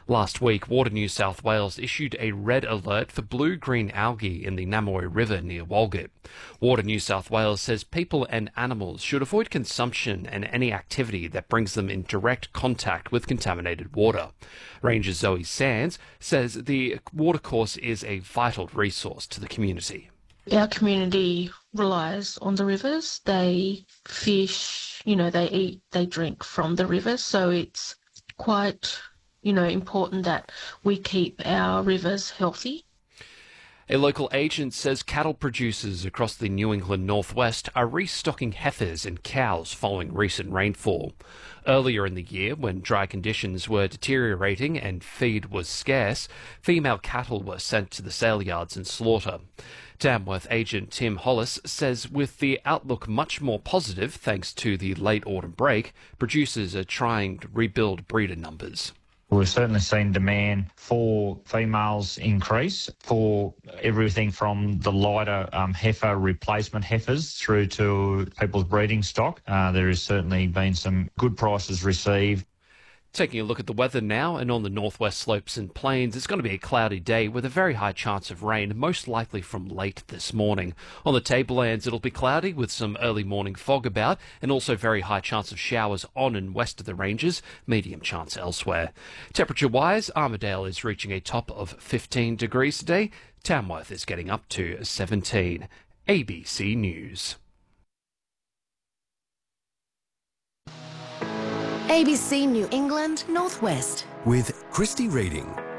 Last week, Water New South Wales issued a red alert for blue-green algae in the Namoi River near Walgett. Water New South Wales says people and animals should avoid consumption and any activity that brings them in direct contact with contaminated water. Ranger Zoe Sands says the watercourse is a vital resource to the community. Our community relies on the rivers. They fish, they eat, they drink from the rivers. So it's quite, important that we keep our rivers healthy. A local agent says cattle producers across the New England northwest are restocking heifers and cows following recent rainfall. Earlier in the year, when dry conditions were deteriorating and feed was scarce, female cattle were sent to the sale yards and slaughter. Tamworth agent Tim Hollis says with the outlook much more positive thanks to the late autumn break, producers are trying to rebuild breeder numbers. We've certainly seen demand for females increase for everything from the lighter heifer replacement heifers through to people's breeding stock. There has certainly been some good prices received. Taking a look at the weather now, and on the northwest slopes and plains, it's going to be a cloudy day with a very high chance of rain, most likely from late this morning. On the tablelands, it'll be cloudy with some early morning fog about, and also very high chance of showers on and west of the ranges, medium chance elsewhere. Temperature-wise, Armidale is reaching a top of 15 degrees today. Tamworth is getting up to 17. ABC News. ABC New England Northwest. With Christy Reading.